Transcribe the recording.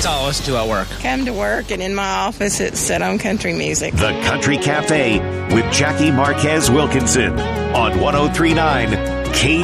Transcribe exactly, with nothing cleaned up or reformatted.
That's all I listen to at work. Come to work, and in my office, it's set on country music. The Country Cafe with Jackie Marquez Wilkinson on one oh three point nine K